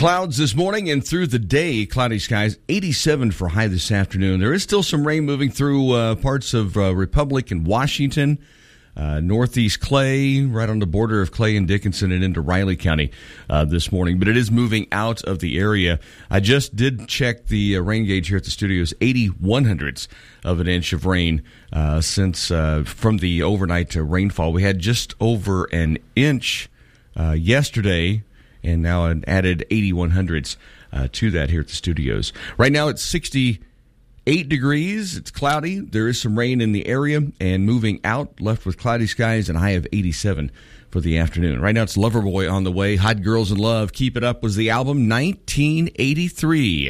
Clouds this morning and through the day, cloudy skies, 87 for high this afternoon. There is still some rain moving through parts of Republic and Washington, northeast Clay, right on the border of Clay and Dickinson and into Riley County this morning. But it is moving out of the area. I just did check the rain gauge here at the studios, 80/100ths of an inch of rain since from the overnight rainfall. We had just over an inch yesterday, and now an added 80/100ths to that here at the studios. Right now it's 68 degrees. It's cloudy. There is some rain in the area and moving out, left with cloudy skies and a high of 87 for the afternoon. Right now it's Loverboy on the way. Hot Girls in Love, Keep It Up was the album, 1983.